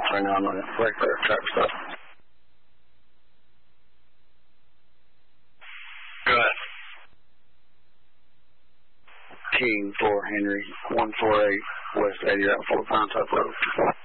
right now on the regular truck stuff. Go ahead. King 4 Henry 148 West 80 Fort Pine Top Road.